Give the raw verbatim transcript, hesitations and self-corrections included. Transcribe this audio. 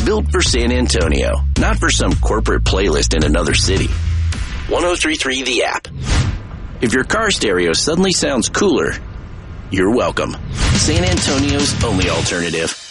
built for San Antonio, not for some corporate playlist in another city. one oh three point three The App. If your car stereo suddenly sounds cooler, you're welcome. San Antonio's only alternative.